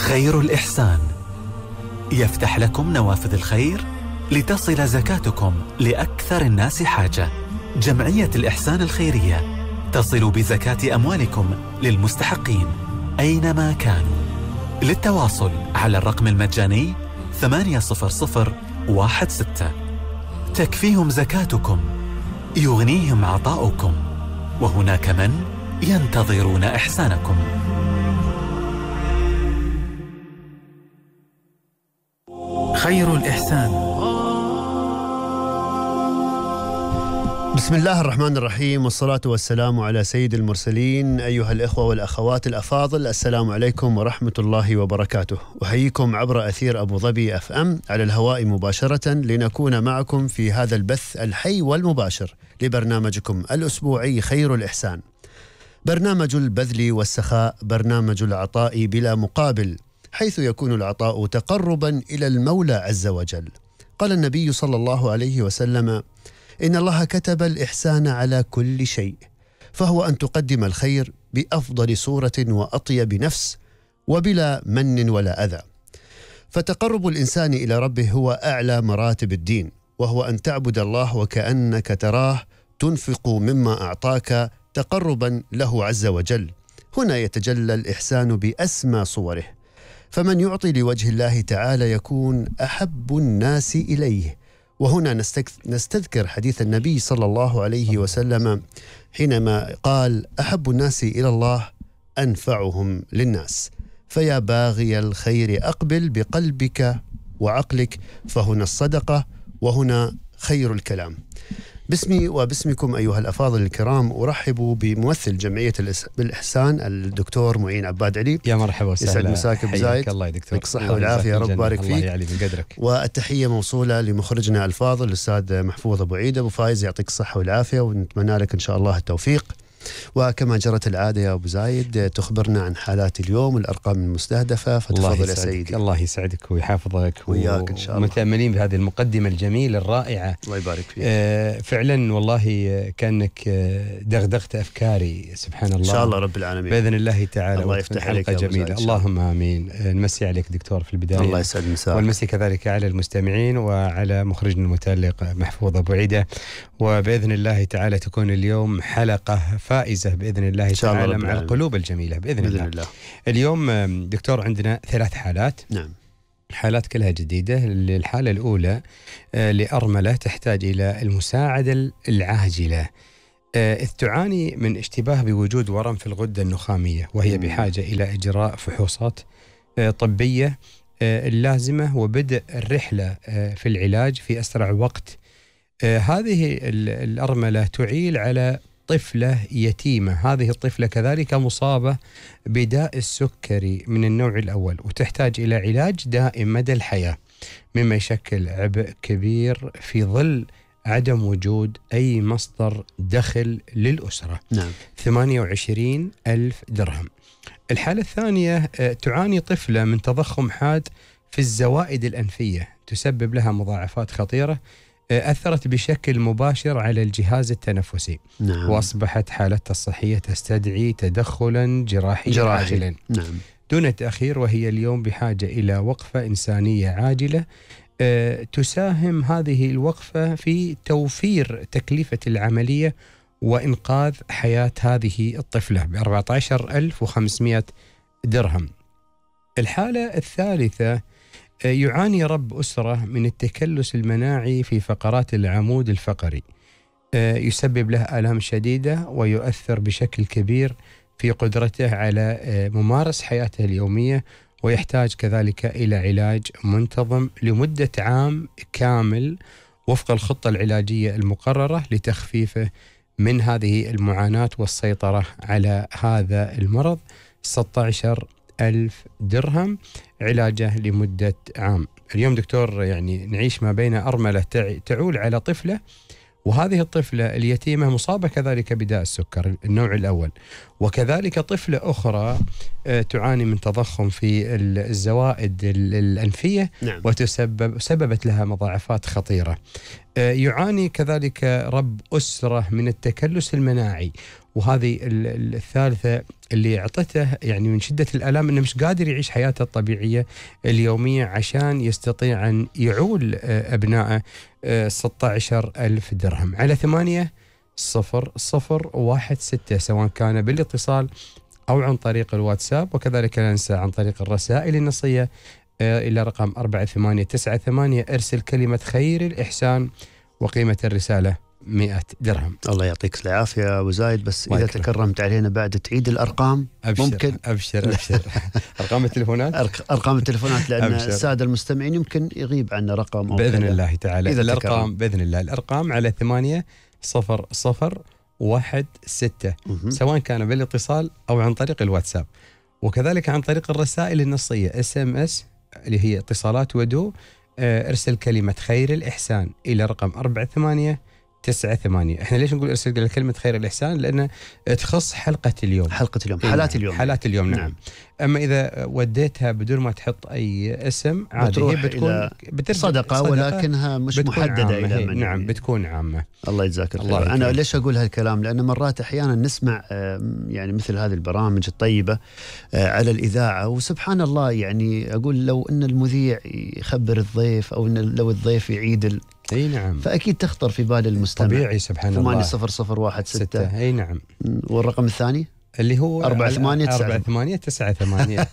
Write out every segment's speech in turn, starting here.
خير الإحسان يفتح لكم نوافذ الخير لتصل زكاتكم لأكثر الناس حاجة. جمعية الإحسان الخيرية تصل بزكاة أموالكم للمستحقين أينما كانوا. للتواصل على الرقم المجاني 80016. تكفيهم زكاتكم، يغنيهم عطاؤكم، وهناك من ينتظرون إحسانكم. خير الإحسان. بسم الله الرحمن الرحيم، والصلاة والسلام على سيد المرسلين. أيها الإخوة والأخوات الأفاضل، السلام عليكم ورحمة الله وبركاته. أحييكم عبر أثير أبو ظبي FM على الهواء مباشرة لنكون معكم في هذا البث الحي والمباشر لبرنامجكم الأسبوعي خير الإحسان، برنامج البذل والسخاء، برنامج العطاء بلا مقابل، حيث يكون العطاء تقربا إلى المولى عز وجل. قال النبي صلى الله عليه وسلم: إن الله كتب الإحسان على كل شيء، فهو أن تقدم الخير بأفضل صورة وأطيب نفس وبلا من ولا أذى. فتقرب الإنسان إلى ربه هو أعلى مراتب الدين، وهو أن تعبد الله وكأنك تراه، تنفق مما أعطاك تقربا له عز وجل. هنا يتجلى الإحسان بأسمى صوره، فمن يعطي لوجه الله تعالى يكون أحب الناس إليه. وهنا نستذكر حديث النبي صلى الله عليه وسلم حينما قال: أحب الناس إلى الله أنفعهم للناس. فيا باغي الخير أقبل بقلبك وعقلك، فهنا الصدقة وهنا خير الكلام. باسمي وباسمكم أيها الأفاضل الكرام أرحب بممثل جمعية الإحسان الدكتور معين عباد علي. يا مرحبا وسهلا، يسعد مساك بزايد. الله يا دكتور، الصحة والعافية يا رب، بارك فيك. الله يعلي من قدرك. والتحية موصولة لمخرجنا الفاضل الأستاذ محفوظ أبو عيد أبو فايز، يعطيك الصحة والعافية ونتمنى لك إن شاء الله التوفيق. وكما جرت العادة يا أبو زايد تخبرنا عن حالات اليوم والأرقام المستهدفة، فتفضل يا سيدي. الله يسعدك ويحافظك وياك إن شاء الله. ومتأملين بهذه المقدمة الجميلة الرائعة، الله يبارك فيك. فعلا والله كأنك دغدغت أفكاري، سبحان الله. إن شاء الله رب العالمين بإذن الله تعالى. الله يفتح عليك حلقة جميلة، اللهم آمين. نمسي عليك دكتور في البداية. الله يسعد مساك. والمسي كذلك على المستمعين وعلى مخرجنا المتألق محفوظ أبو عيدة. وبإذن الله تعالى تكون اليوم حلقة فائزة بإذن الله تعالى مع القلوب الجميلة بإذن الله. اليوم دكتور عندنا 3 حالات. نعم. حالات كلها جديدة. الحالة الأولى لأرملة تحتاج إلى المساعدة العاجلة، إذ تعاني من اشتباه بوجود ورم في الغدة النخامية، وهي بحاجة إلى إجراء فحوصات طبية اللازمة وبدء الرحلة في العلاج في أسرع وقت. هذه الأرملة تعيل على طفلة يتيمة. هذه الطفلة كذلك مصابة بداء السكري من النوع الأول، وتحتاج إلى علاج دائم مدى الحياة، مما يشكل عبء كبير في ظل عدم وجود أي مصدر دخل للأسرة. نعم. 28,000 درهم. الحالة الثانية تعاني طفلة من تضخم حاد في الزوائد الأنفية، تسبب لها مضاعفات خطيرة أثرت بشكل مباشر على الجهاز التنفسي. نعم. وأصبحت حالتها الصحية تستدعي تدخلا جراحيا عاجلا نعم. دون تأخير، وهي اليوم بحاجة إلى وقفة إنسانية عاجلة تساهم هذه الوقفة في توفير تكلفة العملية وإنقاذ حياة هذه الطفلة ب14,500 درهم. الحالة الثالثة يعاني رب أسرة من التكلس المناعي في فقرات العمود الفقري، يسبب له آلام شديدة ويؤثر بشكل كبير في قدرته على ممارسة حياته اليومية، ويحتاج كذلك إلى علاج منتظم لمدة عام كامل وفق الخطة العلاجية المقررة لتخفيفه من هذه المعاناة والسيطرة على هذا المرض. 16,000 درهم علاجه لمدة عام. اليوم دكتور يعني نعيش ما بين أرملة تعول على طفلة، وهذه الطفلة اليتيمة مصابة كذلك بداء السكر النوع الأول، وكذلك طفلة أخرى تعاني من تضخم في الزوائد الأنفية. نعم. وسببت لها مضاعفات خطيرة. يعاني كذلك رب أسرة من التكلس المناعي، وهذه الثالثة اللي أعطته يعني من شدة الآلام أنه مش قادر يعيش حياته الطبيعية اليومية عشان يستطيع أن يعول أبنائه 16,000 درهم على 800016 سواء كان بالاتصال أو عن طريق الواتساب، وكذلك لا ننسى عن طريق الرسائل النصية إلى رقم 4898. ارسل كلمة خير الإحسان وقيمة الرسالة 100 درهم. الله يعطيك العافية يا أبو زايد، بس إذا تكرمت علينا بعد تعيد الأرقام. أبشر ممكن أبشر أرقام التليفونات، أرقام التليفونات، لأن السادة المستمعين يمكن يغيب عنا رقم بإذن الله تعالى. إذا الأرقام بإذن الله الأرقام على 800016 سواء كان بالاتصال أو عن طريق الواتساب، وكذلك عن طريق الرسائل النصية SMS اللي هي اتصالات ودو. ارسل كلمة خير الإحسان إلى رقم 4898. احنا ليش نقول ارسل كلمة خير الإحسان؟ لأنه تخص حلقة اليوم، حالات اليوم. نعم. أما إذا وديتها بدون ما تحط أي اسم عادي هي بتكون صدقة ولكنها مش محددة إلى من. نعم بتكون عامة. الله يجزاك الخير. أنا ليش أقول هالكلام؟ لأن مرات أحيانا نسمع يعني مثل هذه البرامج الطيبة على الإذاعة، وسبحان الله يعني أقول لو أن المذيع يخبر الضيف أو أن لو الضيف يعيد اي نعم، فاكيد تخطر في بال المستمع. طبيعي سبحان الله. 800016. اي نعم. والرقم الثاني اللي هو 4898.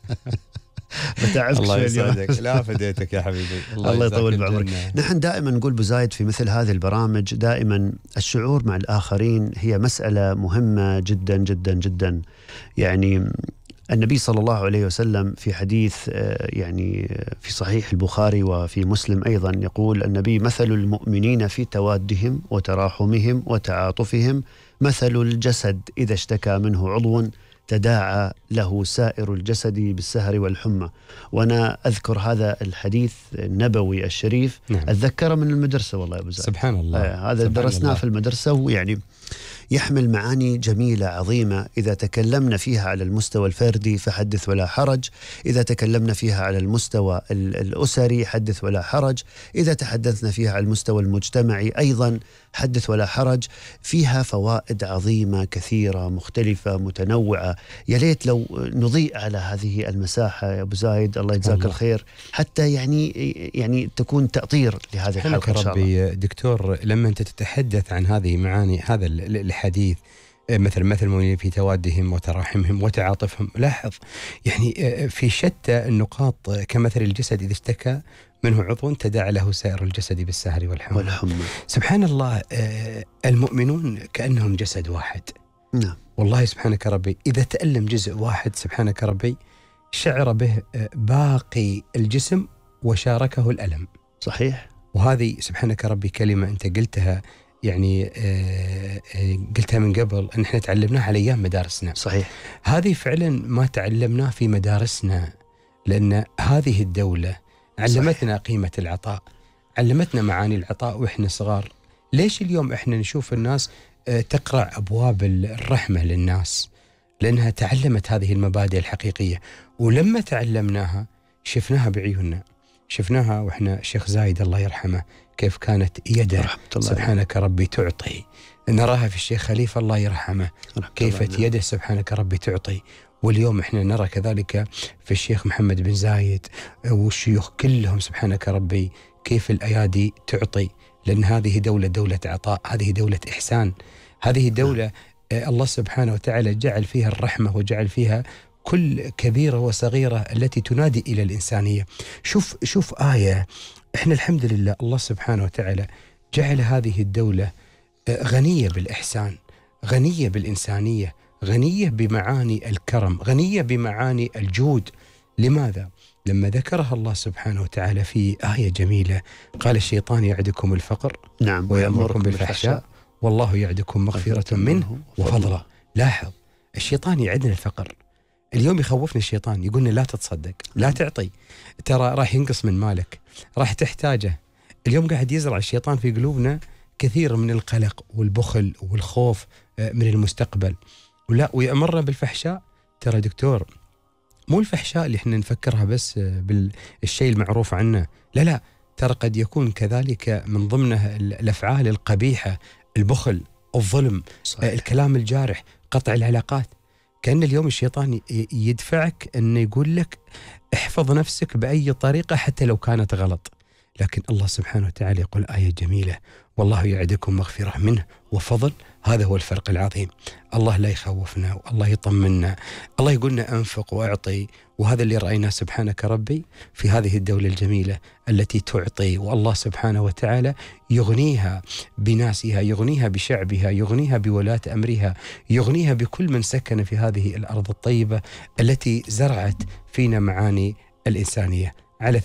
بتعبك الله شوي يسعدك. لا فديتك يا حبيبي. الله يطول بعمرك. نحن دائما نقول بزايد في مثل هذه البرامج دائما الشعور مع الآخرين هي مسألة مهمة جدا جدا جدا. يعني النبي صلى الله عليه وسلم في حديث يعني في صحيح البخاري وفي مسلم أيضا يقول النبي: مثل المؤمنين في توادهم وتراحمهم وتعاطفهم مثل الجسد إذا اشتكى منه عضو تداعى له سائر الجسد بالسهر والحمى. وأنا أذكر هذا الحديث النبوي الشريف. نعم. أتذكره من المدرسة والله يا أبو زايد. سبحان الله. هذا درسناه في المدرسة، ويعني يحمل معاني جميلة عظيمة. إذا تكلمنا فيها على المستوى الفردي فحدث ولا حرج، إذا تكلمنا فيها على المستوى الأسري حدث ولا حرج، إذا تحدثنا فيها على المستوى المجتمعي أيضا حدث ولا حرج. فيها فوائد عظيمة كثيرة مختلفة متنوعة. يا ليت لو نضيء على هذه المساحة يا أبو زايد، الله يجزاك الخير، حتى يعني تكون تأطير لهذه الحلقة إن شاء الله. دكتور، لما أنت تتحدث عن هذه معاني هذا الحديث مثل المؤمنين في توادهم وتراحمهم وتعاطفهم، لاحظ يعني في شتى النقاط كمثل الجسد إذا اشتكى منه عضو تداعى له سائر الجسد بالسهر والحمى. سبحان الله. المؤمنون كأنهم جسد واحد. نعم والله سبحانك ربي، إذا تألم جزء واحد سبحانك ربي شعر به باقي الجسم وشاركه الألم. صحيح. وهذه سبحانك ربي كلمة أنت قلتها يعني قلتها من قبل أن احنا تعلمناها على أيام مدارسنا. صحيح. هذه فعلا ما تعلمناه في مدارسنا، لأن هذه الدولة علمتنا صحيح. قيمة العطاء، علمتنا معاني العطاء وإحنا صغار. ليش اليوم إحنا نشوف الناس تقرع أبواب الرحمة للناس؟ لأنها تعلمت هذه المبادئ الحقيقية، ولما تعلمناها شفناها بعيوننا، شفناها وإحنا شيخ زايد الله يرحمه كيف كانت يده سبحانك ربي تعطي، نراها في الشيخ خليفة الله يرحمه كيف يده سبحانك ربي تعطي، واليوم احنا نرى كذلك في الشيخ محمد بن زايد والشيوخ كلهم سبحانك ربي كيف الأيادي تعطي. لأن هذه دولة عطاء، هذه دولة إحسان، هذه دولة الله سبحانه وتعالى جعل فيها الرحمة وجعل فيها كل كبيرة وصغيرة التي تنادي إلى الإنسانية. شوف آية، احنا الحمد لله الله سبحانه وتعالى جعل هذه الدولة غنية بالإحسان، غنية بالإنسانية، غنية بمعاني الكرم، غنية بمعاني الجود. لماذا؟ لما ذكرها الله سبحانه وتعالى في آية جميلة، قال الشيطان يعدكم الفقر نعم ويأمركم بالفحشاء والله يعدكم مغفرة منه وفضلا. لاحظ، الشيطان يعدنا الفقر. اليوم يخوفنا الشيطان، يقولنا لا تتصدق، لا تعطي، ترى راح ينقص من مالك، راح تحتاجه. اليوم قاعد يزرع الشيطان في قلوبنا كثير من القلق والبخل والخوف من المستقبل. ويأمرنا بالفحشاء. ترى دكتور، مو الفحشاء اللي احنا نفكرها بس بالشيء المعروف عنه، لا، ترى قد يكون كذلك من ضمنه الأفعال القبيحة، البخل الظلم، صحيح. الكلام الجارح، قطع العلاقات. كأن اليوم الشيطان يدفعك أنه يقول لك احفظ نفسك بأي طريقة حتى لو كانت غلط. لكن الله سبحانه وتعالى يقول آية جميلة: والله يعدكم مغفرة منه وفضل. هذا هو الفرق العظيم. الله لا يخوفنا والله يطمنا، الله يقولنا أنفق وأعطي. وهذا اللي رأيناه سبحانك ربي في هذه الدولة الجميلة التي تعطي، والله سبحانه وتعالى يغنيها بناسها، يغنيها بشعبها، يغنيها بولاة أمرها، يغنيها بكل من سكن في هذه الأرض الطيبة التي زرعت فينا معاني الإنسانية. على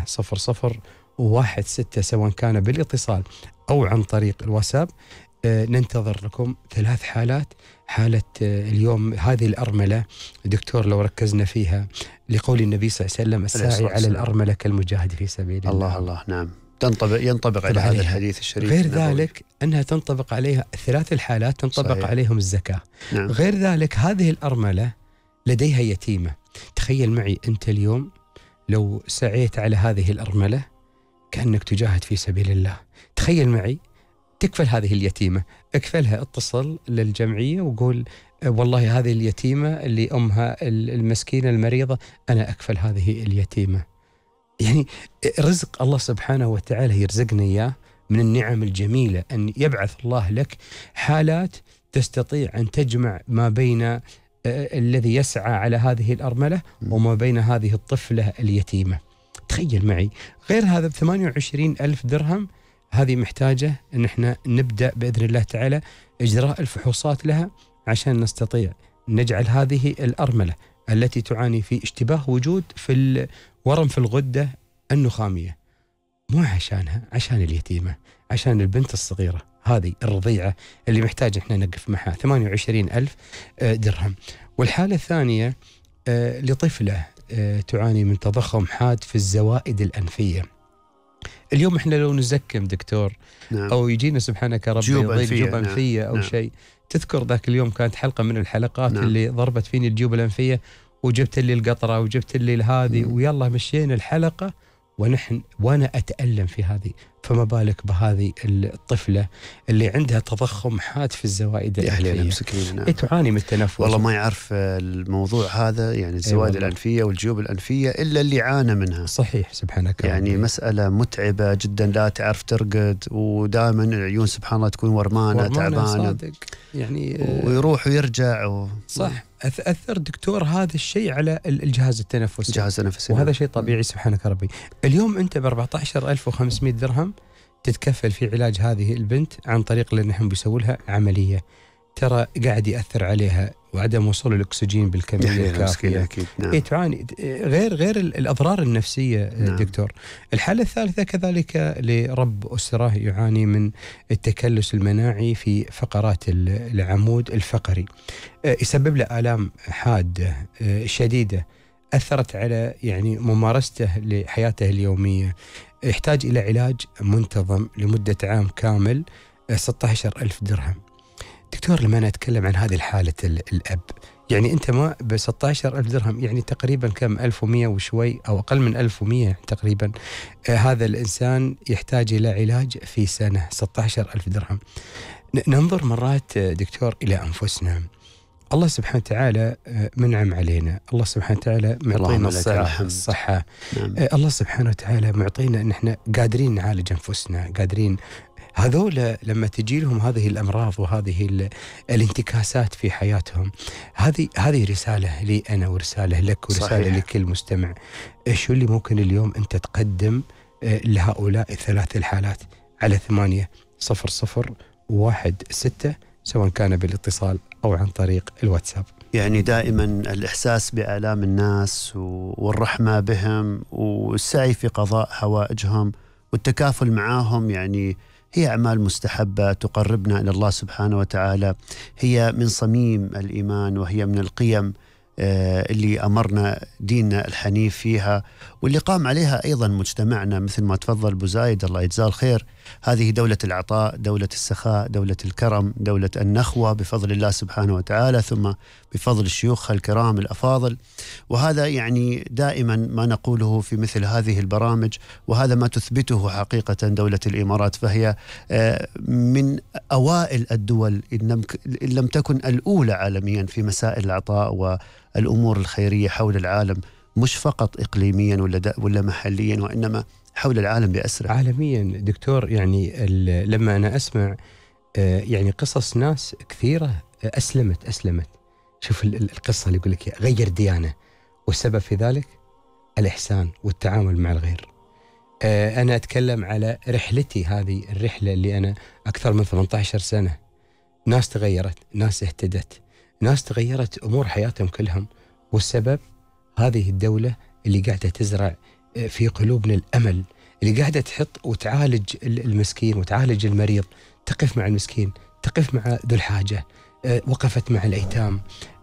800-16 سواء كان بالاتصال أو عن طريق الواتساب. ننتظر لكم 3 حالات. حالة اليوم هذه الأرملة دكتور لو ركزنا فيها لقول النبي صلى الله عليه وسلم: الساعي على الأرملة كالمجاهد في سبيل الله. الله نعم، ينطبق على هذا الحديث الشريف. غير ذلك أنها تنطبق عليها 3 الحالات تنطبق صحيح. عليهم الزكاة. نعم. غير ذلك هذه الأرملة لديها يتيمة. تخيل معي أنت اليوم لو سعيت على هذه الأرملة كأنك تجاهد في سبيل الله. تخيل معي تكفل هذه اليتيمة، اكفلها، اتصل للجمعية وقول والله هذه اليتيمة اللي أمها المسكينة المريضة أنا أكفل هذه اليتيمة. يعني رزق الله سبحانه وتعالى يرزقنا إياه من النعم الجميلة، أن يبعث الله لك حالات تستطيع أن تجمع ما بين الذي يسعى على هذه الأرملة وما بين هذه الطفلة اليتيمة. تخيل معي. غير هذا ب28,000 درهم هذه محتاجة أن احنا نبدأ بإذن الله تعالى إجراء الفحوصات لها عشان نستطيع نجعل هذه الأرملة التي تعاني في اشتباه وجود في ورم في الغدة النخامية، مو عشانها، عشان اليتيمة، عشان البنت الصغيرة هذه الرضيعة اللي محتاج احنا نقف معها. 28,000 درهم. والحالة الثانية لطفلة تعاني من تضخم حاد في الزوائد الأنفية. اليوم احنا لو نزكم دكتور نعم. او يجينا سبحانك ربي جيوب أنفية او نعم. شيء، تذكر ذاك اليوم كانت حلقة من الحلقات نعم. اللي ضربت فيني الجيوب الأنفية وجبت لي القطرة وجبت لي هذه ويلا مشينا الحلقة وانا أتألم في هذه، فما بالك بهذه الطفلة اللي عندها تضخم حاد في الزوائد الأنفية. نعم. تعاني من التنفس. والله ما يعرف الموضوع هذا، يعني الزوائد الأنفية والجيوب الأنفية إلا اللي عانى منها. صحيح سبحانك يعني ربي. مسألة متعبة جدا، لا تعرف ترقد، ودائما العيون سبحان الله تكون ورمانة تعبانة صادق. يعني ويروح ويرجع صح. أثر دكتور هذا الشيء على الجهاز التنفسي. الجهاز التنفسي، وهذا شيء طبيعي سبحانك ربي. اليوم أنت ب14,500 درهم تتكفل في علاج هذه البنت عن طريق اللي نحن بيسوي لها عملية. ترى قاعد يأثر عليها وعدم وصول الأكسجين بالكمية الكافية. نعم. تعاني غير الأضرار النفسية. نعم. دكتور. الحالة الثالثة كذلك لرب أسرة يعاني من التكلس المناعي في فقرات العمود الفقري، يسبب له آلام حادة شديدة أثرت على يعني ممارسته لحياته اليومية. يحتاج إلى علاج منتظم لمدة عام كامل. 16,000 درهم. دكتور لما أنا أتكلم عن هذه الحالة الأب، يعني أنت ما ب16,000 درهم يعني تقريبا كم 1100 وشوي أو أقل من 1100 تقريبا. هذا الإنسان يحتاج إلى علاج في سنة. 16,000 درهم. ننظر مرات دكتور إلى أنفسنا. الله سبحانه وتعالى منعم علينا، الله سبحانه وتعالى معطينا الصحة. نعم. الله سبحانه وتعالى معطينا أن احنا قادرين نعالج أنفسنا، قادرين. هذول لما تجي لهم هذه الأمراض وهذه الانتكاسات في حياتهم، هذه رسالة لي أنا ورسالة لك ورسالة صحيح. لكل مستمع. شو اللي ممكن اليوم أنت تقدم لهؤلاء ال3 الحالات على 800-16 سواء كان بالاتصال أو عن طريق الواتساب. يعني دائما الإحساس بآلام الناس والرحمة بهم والسعي في قضاء حوائجهم والتكافل معهم، يعني هي أعمال مستحبة تقربنا إلى الله سبحانه وتعالى. هي من صميم الإيمان وهي من القيم اللي أمرنا ديننا الحنيف فيها، واللي قام عليها أيضا مجتمعنا مثل ما تفضل أبو زايد الله يجزاه الخير. هذه دولة العطاء، دولة السخاء، دولة الكرم، دولة النخوة بفضل الله سبحانه وتعالى، ثم بفضل الشيوخ الكرام الأفاضل. وهذا يعني دائما ما نقوله في مثل هذه البرامج، وهذا ما تثبته حقيقة دولة الإمارات، فهي من أوائل الدول إن لم تكن الأولى عالميا في مسائل العطاء والأمور الخيرية حول العالم، مش فقط إقليميا ولا محليا، وإنما حول العالم بأسره. عالميا دكتور. يعني لما أنا أسمع يعني قصص ناس كثيرة أسلمت. شوف القصة اللي يقول لك غير ديانة، والسبب في ذلك الإحسان والتعامل مع الغير. أنا أتكلم على رحلتي هذه، الرحلة اللي أنا أكثر من 18 سنة. ناس تغيرت، ناس اهتدت، ناس تغيرت أمور حياتهم كلهم، والسبب هذه الدولة اللي قاعدة تزرع في قلوبنا الأمل، اللي قاعدة تحط وتعالج المسكين وتعالج المريض، تقف مع المسكين، تقف مع ذو الحاجة، وقفت مع الأيتام.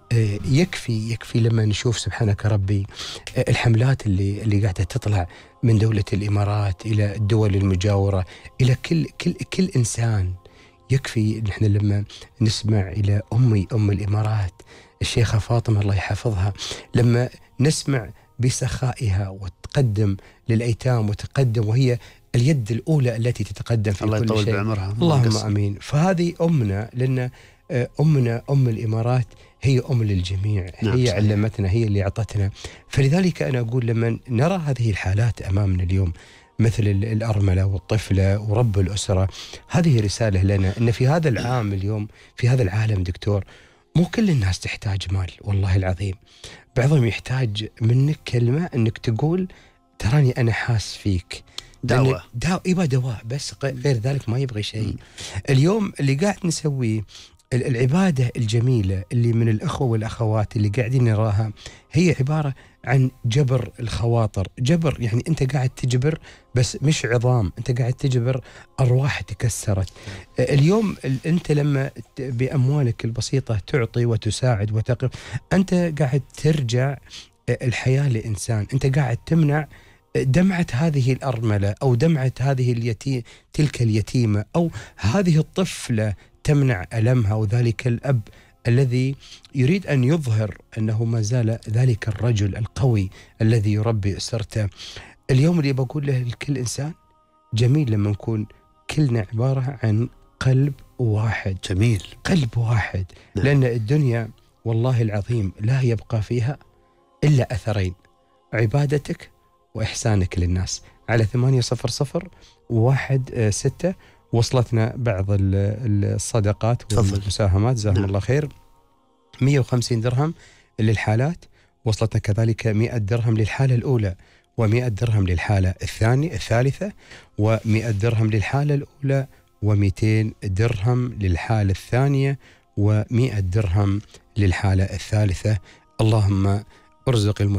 يكفي لما نشوف سبحانك ربي الحملات اللي قاعدة تطلع من دولة الإمارات إلى الدول المجاورة، إلى كل إنسان. يكفي نحن لما نسمع إلى أم الإمارات الشيخة فاطمة الله يحفظها، لما نسمع بسخائها وتقدم للأيتام وتقدم، وهي اليد الأولى التي تتقدم في الله كل يطول شيء. بعمرها. اللهم أمين. فهذه أمنا، لأن أمنا أم الإمارات هي أم للجميع. نعم، هي صحيح. علمتنا، هي اللي أعطتنا. فلذلك أنا أقول لما نرى هذه الحالات أمامنا اليوم، مثل الأرملة والطفلة ورب الأسرة، هذه رسالة لنا أن في هذا العام اليوم، في هذا العالم دكتور، مو كل الناس تحتاج مال، والله العظيم. بعضهم يحتاج منك كلمة أنك تقول تراني أنا حاس فيك. دواء يبغى دواء بس، غير ذلك ما يبغي شيء. اليوم اللي قاعد نسويه، العبادة الجميلة اللي من الأخوة والأخوات اللي قاعدين نراها، هي عبارة عن جبر الخواطر. جبر يعني أنت قاعد تجبر، بس مش عظام، أنت قاعد تجبر أرواح تكسرت. اليوم أنت لما بأموالك البسيطة تعطي وتساعد وتقف، أنت قاعد ترجع الحياة لإنسان. أنت قاعد تمنع دمعة هذه الأرملة، أو دمعة هذه تلك اليتيمة، أو هذه الطفلة تمنع ألمها، وذلك الأب الذي يريد أن يظهر أنه ما زال ذلك الرجل القوي الذي يربي أسرته. اليوم اللي بقول له لكل إنسان، جميل لما نكون كلنا عبارة عن قلب واحد. جميل، قلب واحد. نعم. لأن الدنيا والله العظيم لا يبقى فيها إلا أثرين: عبادتك وإحسانك للناس. على 800-116 وصلتنا بعض الصدقات والمساهمات، جزاهم الله خير. 150 درهم للحالات، وصلتنا كذلك 100 درهم للحالة الأولى، و100 درهم للحالة الثالثة، و100 درهم للحالة الأولى، و200 درهم للحالة الثانية، و100 درهم للحالة الثالثة. اللهم ارزق